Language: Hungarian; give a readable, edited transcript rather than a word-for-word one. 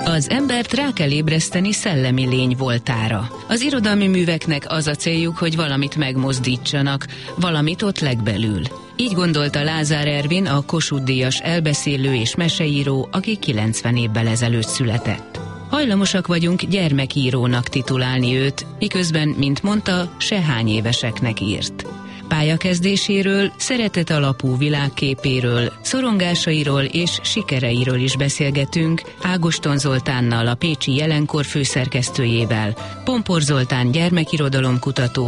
Az embert rá kell ébreszteni szellemi lény voltára. Az irodalmi műveknek az a céljuk, hogy valamit megmozdítsanak, valamit ott legbelül. Így gondolta Lázár Ervin, a Kossuth-díjas elbeszélő és meseíró, aki 90 évvel ezelőtt született. Hajlamosak vagyunk gyermekírónak titulálni őt, miközben, mint mondta, sehány éveseknek írt. Pályakezdéséről, szeretet alapú világképéről, szorongásairól és sikereiről is beszélgetünk Ágoston Zoltánnal, a pécsi Jelenkor főszerkesztőjével, Pompor Zoltán gyermekirodalomkutató